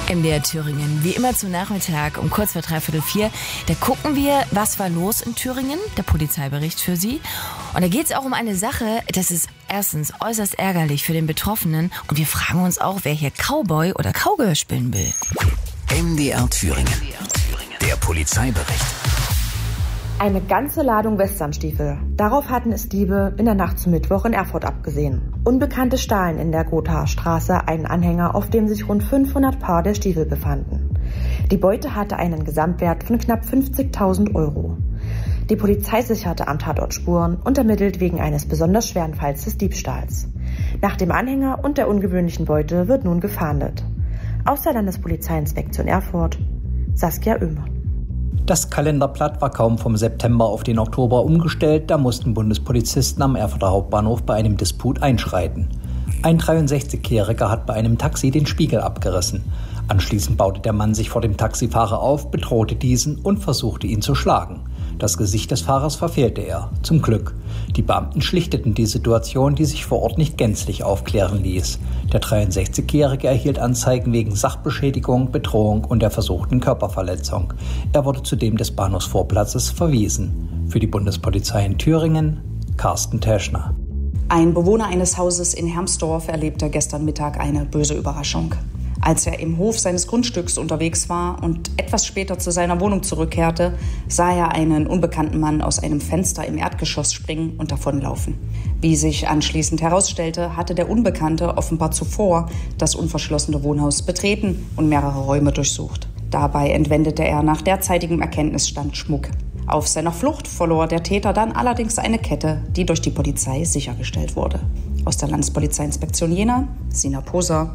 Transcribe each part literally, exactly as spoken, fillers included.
M D R Thüringen, wie immer zum Nachmittag um kurz vor dreiviertel vier. Da gucken wir, was war los in Thüringen, der Polizeibericht für Sie. Und da geht es auch um eine Sache, das ist erstens äußerst ärgerlich für den Betroffenen. Und wir fragen uns auch, wer hier Cowboy oder Cowgirl spielen will. M D R Thüringen, der Polizeibericht. Eine ganze Ladung Westernstiefel. Darauf hatten es Diebe in der Nacht zum Mittwoch in Erfurt abgesehen. Unbekannte stahlen in der Gothaer Straße einen Anhänger, auf dem sich rund fünfhundert Paar der Stiefel befanden. Die Beute hatte einen Gesamtwert von knapp fünfzigtausend Euro. Die Polizei sicherte am Tatort Spuren und ermittelt wegen eines besonders schweren Falls des Diebstahls. Nach dem Anhänger und der ungewöhnlichen Beute wird nun gefahndet. Aus der Landespolizeiinspektion Erfurt, Saskia Oehmer. Das Kalenderblatt war kaum vom September auf den Oktober umgestellt, da mussten Bundespolizisten am Erfurter Hauptbahnhof bei einem Disput einschreiten. Ein dreiundsechzigjähriger hat bei einem Taxi den Spiegel abgerissen. Anschließend baute der Mann sich vor dem Taxifahrer auf, bedrohte diesen und versuchte ihn zu schlagen. Das Gesicht des Fahrers verfehlte er. Zum Glück. Die Beamten schlichteten die Situation, die sich vor Ort nicht gänzlich aufklären ließ. Der dreiundsechzigjährige erhielt Anzeigen wegen Sachbeschädigung, Bedrohung und der versuchten Körperverletzung. Er wurde zudem des Bahnhofsvorplatzes verwiesen. Für die Bundespolizei in Thüringen, Carsten Teschner. Ein Bewohner eines Hauses in Hermsdorf erlebte gestern Mittag eine böse Überraschung. Als er im Hof seines Grundstücks unterwegs war und etwas später zu seiner Wohnung zurückkehrte, sah er einen unbekannten Mann aus einem Fenster im Erdgeschoss springen und davonlaufen. Wie sich anschließend herausstellte, hatte der Unbekannte offenbar zuvor das unverschlossene Wohnhaus betreten und mehrere Räume durchsucht. Dabei entwendete er nach derzeitigem Erkenntnisstand Schmuck. Auf seiner Flucht verlor der Täter dann allerdings eine Kette, die durch die Polizei sichergestellt wurde. Aus der Landespolizeiinspektion Jena, Sina Poser.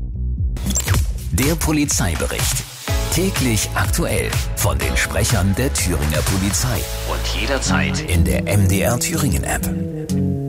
Der Polizeibericht. Täglich aktuell von den Sprechern der Thüringer Polizei. Und jederzeit in der M D R Thüringen App.